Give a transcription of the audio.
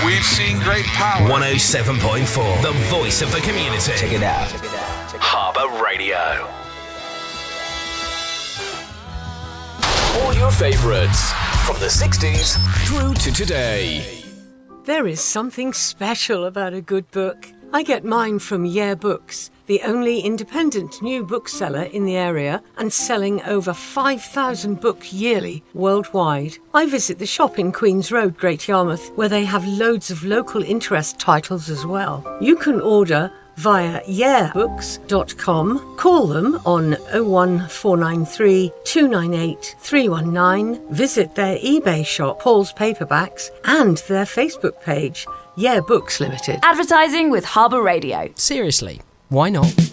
We've seen great power. 107.4, the voice of the community. Check it out. Harbour Radio. All your favourites, from the 60s through to today. There is something special about a good book. I get mine from Yeah Books, the only independent new bookseller in the area and selling over 5,000 books yearly worldwide. I visit the shop in Queen's Road, Great Yarmouth, where they have loads of local interest titles as well. You can order via yeahbooks.com. Call them on 01493 298 319. Visit their eBay shop, Paul's Paperbacks, and their Facebook page, Yeah Books Limited. Advertising with Harbour Radio. Seriously, why not?